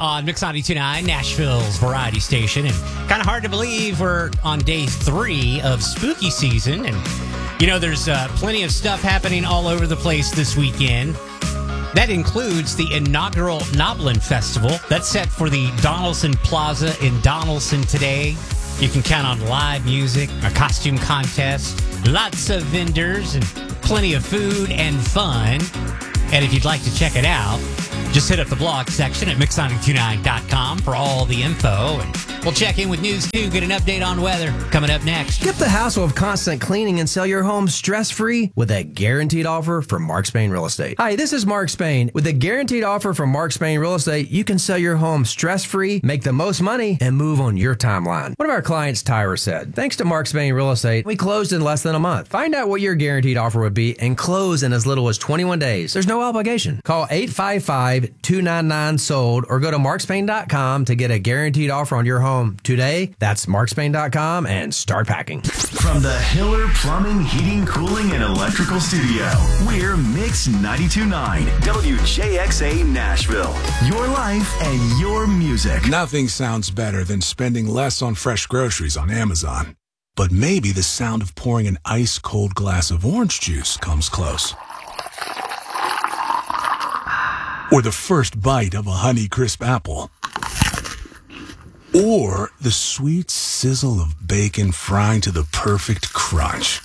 on Mix 92.9, Nashville's variety station. And kind of hard to believe we're on day 3 of spooky season. And, you know, there's plenty of stuff happening all over the place this weekend. That includes the inaugural Noblin Festival. That's set for the Donaldson Plaza in Donaldson today. You can count on live music, a costume contest, lots of vendors, and plenty of food and fun. And if you'd like to check it out, just hit up the blog section at mix929.com for all the info. And we'll check in with news, too, get an update on weather coming up next. Skip the hassle of constant cleaning and sell your home stress-free with a guaranteed offer from Mark Spain Real Estate. Hi, this is Mark Spain. With a guaranteed offer from Mark Spain Real Estate, you can sell your home stress-free, make the most money, and move on your timeline. One of our clients, Tyra, said, thanks to Mark Spain Real Estate, we closed in less than a month. Find out what your guaranteed offer would be and close in as little as 21 days. There's no obligation. Call 855-299-SOLD or go to markspain.com to get a guaranteed offer on your home today. That's markspain.com and start packing. From the Hiller Plumbing, Heating, Cooling, and Electrical Studio, we're Mix 92.9 WJXA Nashville. Your life and your music. Nothing sounds better than spending less on fresh groceries on Amazon. But maybe the sound of pouring an ice-cold glass of orange juice comes close. Or the first bite of a Honeycrisp apple. Or the sweet sizzle of bacon frying to the perfect crunch.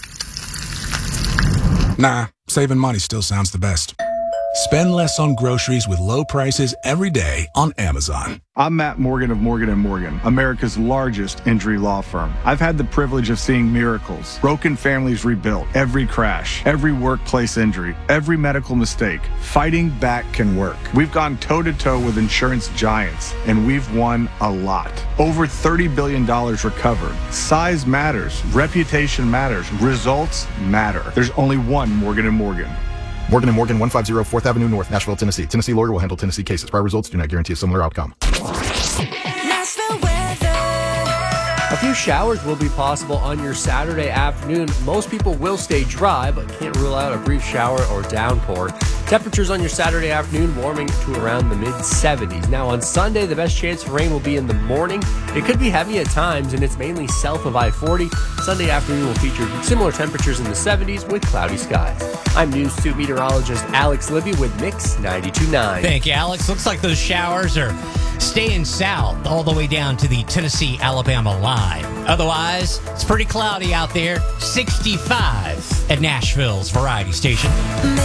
Nah, saving money still sounds the best. Spend less on groceries with low prices every day on Amazon. I'm Matt Morgan of Morgan & Morgan, America's largest injury law firm. I've had the privilege of seeing miracles, broken families rebuilt, every crash, every workplace injury, every medical mistake. Fighting back can work. We've gone toe-to-toe with insurance giants, and we've won a lot. Over $30 billion recovered. Size matters. Reputation matters. Results matter. There's only one Morgan & Morgan. Morgan & Morgan, 150 4th Avenue North, Nashville, Tennessee. Tennessee lawyer will handle Tennessee cases. Prior results do not guarantee a similar outcome. Nashville weather. A few showers will be possible on your Saturday afternoon. Most people will stay dry, but can't rule out a brief shower or downpour. Temperatures on your Saturday afternoon warming to around the mid-70s. Now on Sunday, the best chance for rain will be in the morning. It could be heavy at times, and it's mainly south of I-40. Sunday afternoon will feature similar temperatures in the 70s with cloudy skies. I'm News 2 meteorologist Alex Libby with Mix 92.9. Thank you, Alex. Looks like those showers are staying south all the way down to the Tennessee-Alabama line. Otherwise, it's pretty cloudy out there. 65 at Nashville's variety station.